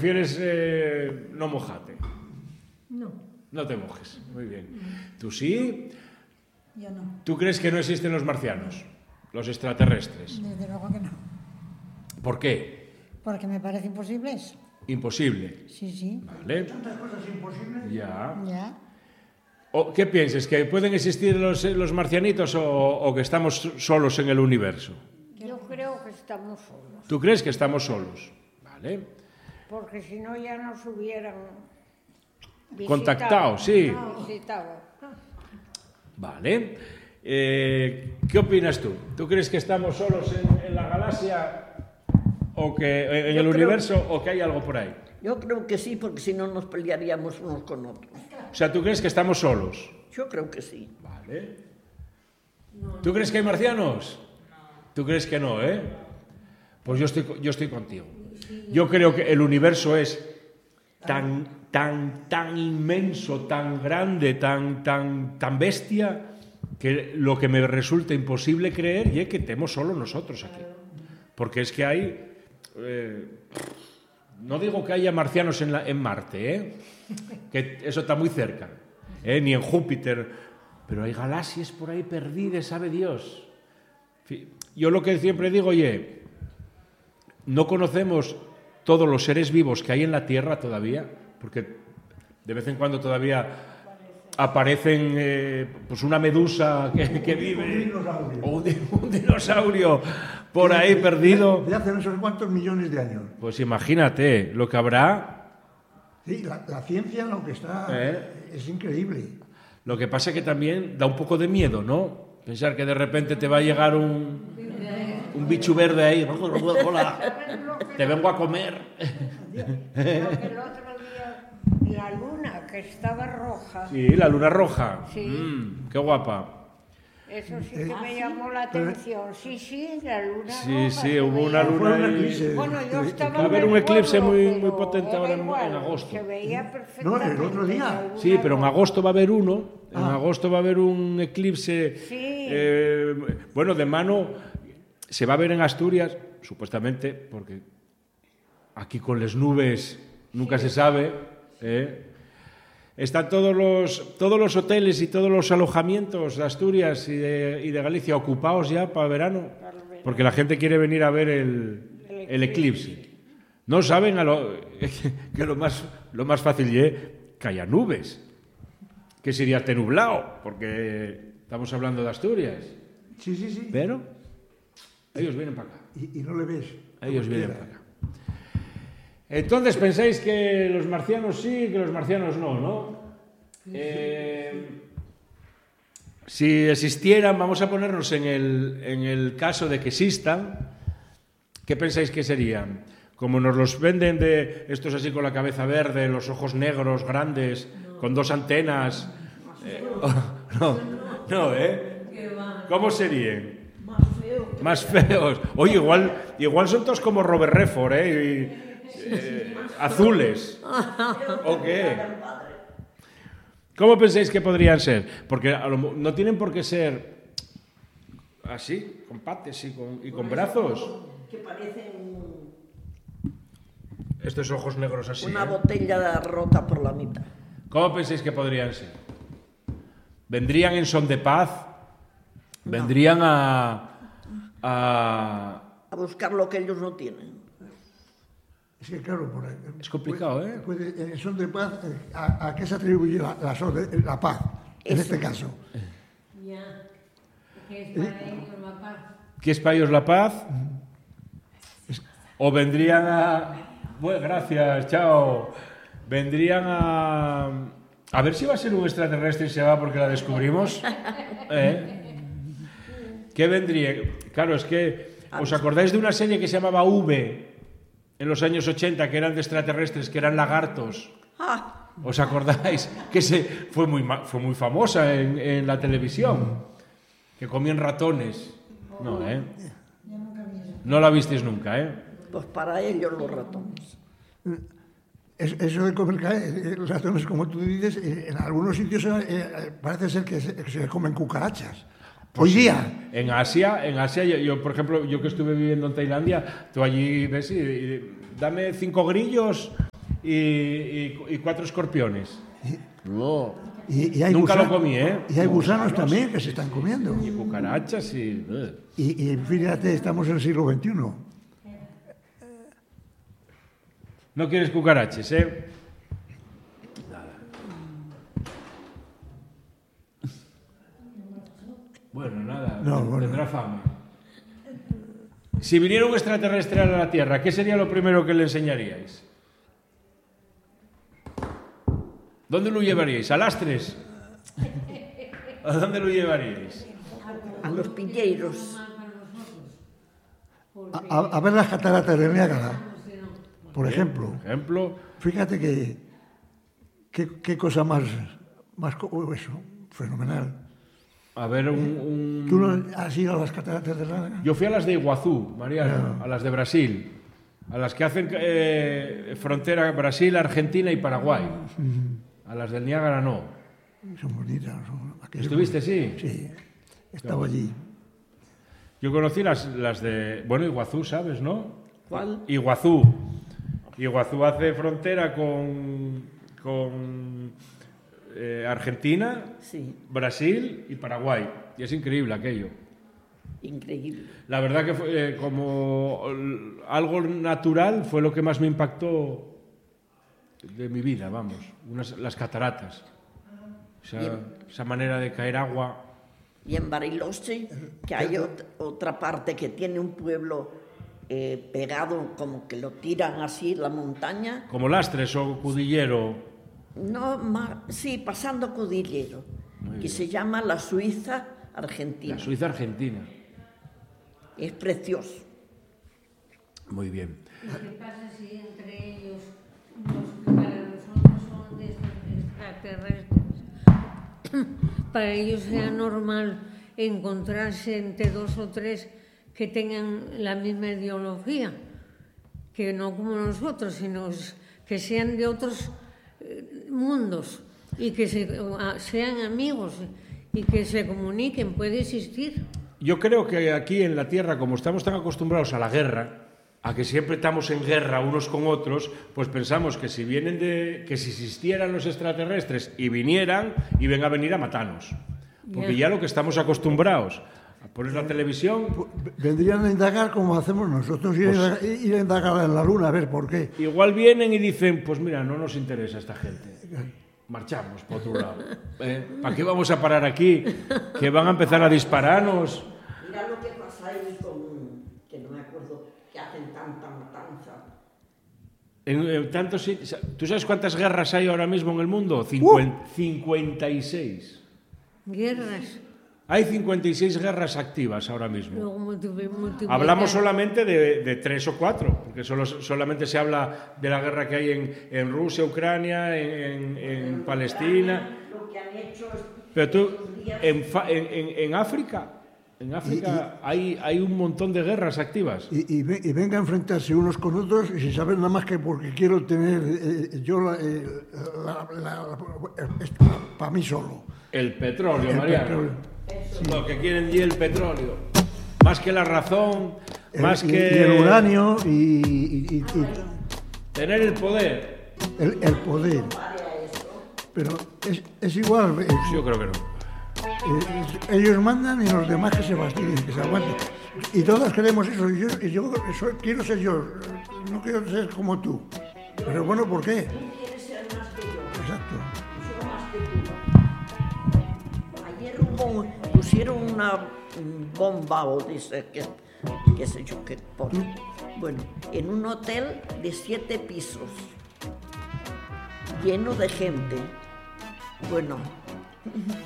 prefieres no mojarte. No. No te mojes, muy bien. ¿Tú sí? Yo no. ¿Tú crees que no existen los marcianos? Los extraterrestres. Desde luego que no. ¿Por qué? Porque me parece imposible eso. Imposible. Sí. Vale. ¿Tantas cosas imposibles? Ya. ¿Qué piensas? ¿Que pueden existir los marcianitos o que estamos solos en el universo? Yo creo que estamos solos, ¿Tú crees que estamos solos? Vale. porque si no ya nos hubieran visitado. Contactado, sí. Visitado. Vale. ¿Qué opinas tú? ¿Tú crees que estamos solos en la galaxia o que en el universo o que hay algo por ahí? Yo creo que sí, porque si no nos pelearíamos unos con otros. O sea, ¿tú crees que estamos solos? Yo creo que sí. Vale. ¿Tú crees que hay marcianos? ¿Tú crees que no, Pues yo estoy contigo. Yo creo que el universo es tan inmenso, tan grande, tan bestia, que lo que me resulta imposible creer es que estemos solo nosotros aquí. Porque es que hay... no digo que haya marcianos en Marte, que eso está muy cerca, ni en Júpiter, pero hay galaxias por ahí perdidas, sabe Dios. Yo lo que siempre digo, no conocemos todos los seres vivos que hay en la Tierra todavía, porque de vez en cuando todavía aparecen pues una medusa que vive, o un dinosaurio por ahí perdido. De hace no sé cuántos millones de años. Pues imagínate lo que habrá. Sí, la ciencia lo que está es increíble. Lo que pasa es que también da un poco de miedo, ¿no? Pensar que de repente te va a llegar un bicho verde ahí. Hola, te vengo a comer. El otro día, la luna, que estaba roja. Sí, la luna roja. Sí. Qué guapa. Eso sí que me llamó la atención. Sí, la luna Sí, roja. sí, hubo una luna ahí. Bueno, yo estaba Va a haber un eclipse muy potente ahora en igual, agosto. Se veía perfectamente. No, el otro día. Sí, pero en agosto va a haber uno. En agosto va a haber un eclipse. Sí. Bueno, de mano. Se va a ver en Asturias, supuestamente, porque aquí con las nubes nunca se sabe. Están todos los hoteles y todos los alojamientos de Asturias y de Galicia ocupados ya para verano, porque la gente quiere venir a ver el eclipse. No saben que lo más fácil es que haya nubes, que sería esté nublado, porque estamos hablando de Asturias. Sí. Pero ellos vienen para acá. Y no le ves. Ellos vienen para acá. Entonces, ¿pensáis que los marcianos sí, que los marcianos no? Si existieran, vamos a ponernos en el caso de que existan, ¿qué pensáis que serían? Como nos los venden de estos así con la cabeza verde, los ojos negros, grandes, con dos antenas. No, ¿Cómo serían? Más feos. Oye, igual son todos como Robert Redford, azules. ¿O qué? ¿Cómo pensáis que podrían ser? Porque no tienen por qué ser así, con patas y con brazos. Que parecen Estos ojos negros así. una botella rota por la mitad. ¿Cómo pensáis que podrían ser? ¿Vendrían en son de paz? ¿Vendrían a buscar lo que ellos no tienen? Es que claro, por ahí, Es complicado, en son de paz, ¿a qué se atribuye la paz, en este caso? Ya. ¿Qué es para ellos la paz? ¿Qué es para ellos la paz? ¿O vendrían a... Bueno, gracias, chao. Vendrían a ver si va a ser un extraterrestre y se va porque la descubrimos. ¿Qué vendría? Claro, es que... ¿Os acordáis de una serie que se llamaba V en los años 80, que eran de extraterrestres, que eran lagartos? ¿Os acordáis? Que fue muy famosa en la televisión. Que comían ratones. No, No la visteis nunca, Pues para ellos los ratones. Eso de comer los ratones, como tú dices, en algunos sitios parece ser que se comen cucarachas. Pues Hoy día. En Asia, yo, por ejemplo, yo que estuve viviendo en Tailandia, tú allí ves y dame 5 grillos y 4 escorpiones. No. Y hay Nunca lo gusanos, comí, ¿eh? Y hay gusanos también que se están comiendo. Y cucarachas y... Y fíjate, estamos en el siglo XXI. No quieres cucarachas, ¿eh? Bueno, nada, No, bueno. tendrá fama. Si viniera un extraterrestre a la Tierra, ¿qué sería lo primero que le enseñaríais? ¿Dónde lo llevaríais? ¿A Lastres? ¿A dónde lo llevaríais? A los pilleiros. A ver las cataratas del Niágara, por ejemplo. Por ejemplo, Fíjate qué cosa más eso, fenomenal. a ver un... ¿Tú no has ido a las cataratas del Niágara? Yo fui a las de Iguazú, Mariano, a las de Brasil, a las que hacen frontera Brasil, Argentina y Paraguay. A las del Niágara no. Son bonitas. ¿Estuviste, sí? Sí, estaba allí. Yo conocí las de... Bueno, Iguazú, ¿sabes, no? ¿Cuál? Iguazú. Iguazú hace frontera con Argentina, Sí, Brasil y Paraguay. Y es increíble aquello. increíble. La verdad que fue, como algo natural fue lo que más me impactó de mi vida, vamos. Las cataratas. Esa manera de caer agua. Y en Bariloche, que hay otra parte que tiene un pueblo pegado, como que lo tiran así, la montaña. Como Lastres o Cudillero. No, sí, pasando Cudillero, que se llama la Suiza Argentina. La Suiza Argentina. Es precioso. Muy bien. ¿Y qué pasa si entre ellos, los que para nosotros son extraterrestres, para ellos sea normal encontrarse entre 2 o 3 que tengan la misma ideología, que no como nosotros, sino que sean de otros mundos y que sean amigos y que se comuniquen? Puede existir. Yo creo que aquí en la Tierra, como estamos tan acostumbrados a la guerra, a que siempre estamos en guerra unos con otros, pues pensamos que si existieran los extraterrestres y vinieran, iban a venir a matarnos. Porque ya lo que estamos acostumbrados a poner la televisión... Vendrían a indagar como hacemos nosotros, ir a indagar en la luna a ver por qué. Igual vienen y dicen, pues mira, no nos interesa esta gente. Marchamos por otro lado. ¿Para qué vamos a parar aquí? Que van a empezar a dispararnos. Mira lo que pasa ahí con, que no me acuerdo, que hacen tanta matanza. ¿Tú sabes cuántas guerras hay ahora mismo en el mundo? 56. Guerras. Hay 56 guerras activas ahora mismo. Luego Hablamos solamente de 3 o 4, porque solamente se habla de la guerra que hay en Rusia, Ucrania, en Palestina. Lo que han hecho es... Pero tú, en África hay un montón de guerras activas. Y venga a enfrentarse unos con otros y sin saber nada más que porque quiero tener yo para mí solo. El petróleo, Mariano. Petróleo. Lo que quieren y el petróleo. Más que la razón, más Y que... el uranio y tener el poder. el poder. Pero es igual. Yo creo que no. Ellos mandan y los demás que se fastidien, que se aguanten. Y todos queremos eso. Y yo quiero ser yo. No quiero ser como tú. Pero bueno, ¿por qué? Tú quieres ser más que yo. Exacto. Soy más que tú. Ayer pusieron una bomba o dice qué sé yo qué pone. Bueno, en un hotel de 7 pisos, lleno de gente. Bueno,